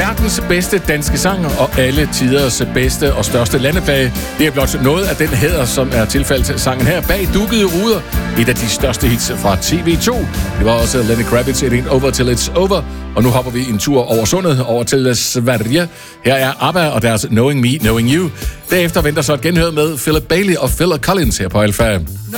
Verdens bedste danske sang og alle tiders bedste og største landeplage. Det er blot noget af den hæder, som er tilfaldt sangen her bag dukkede ruder. Et af de største hits fra TV2. Det var også Lenny Kravitz, It Ain't Over Till It's Over. Og nu hopper vi en tur over sundet, over til Sverige. Her er ABBA og deres Knowing Me, Knowing You. Derefter venter så et genhør med Philip Bailey og Phil Collins her på Alpha.